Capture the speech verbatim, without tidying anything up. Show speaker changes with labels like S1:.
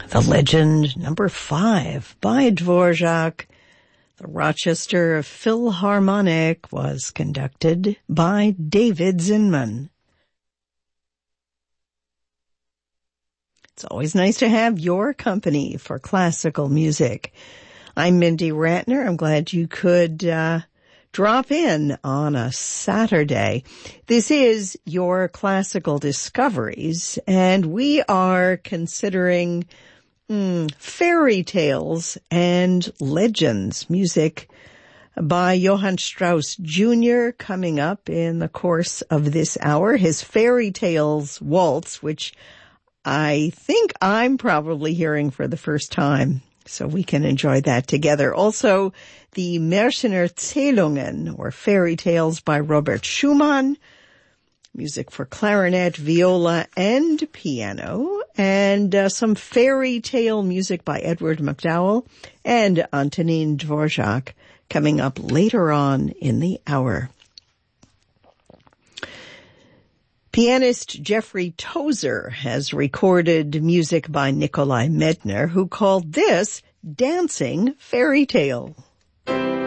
S1: The Legend, number five, by Dvorak. The Rochester Philharmonic was conducted by David Zinman. It's always nice to have your company for classical music. I'm Mindy Ratner. I'm glad you could uh, drop in on a Saturday. This is Your Classical Discoveries, and we are considering mm, fairy tales and legends, music by Johann Strauss Junior coming up in the course of this hour. His Fairy Tales Waltz, which I think I'm probably hearing for the first time, so we can enjoy that together. Also, the Märchenerzählungen, or Fairy Tales by Robert Schumann, music for clarinet, viola, and piano, and uh, some fairy tale music by Edward MacDowell and Antonin Dvorak coming up later on in the hour. Pianist Jeffrey Tozer has recorded music by Nikolai Medtner, who called this Dancing Fairy Tale.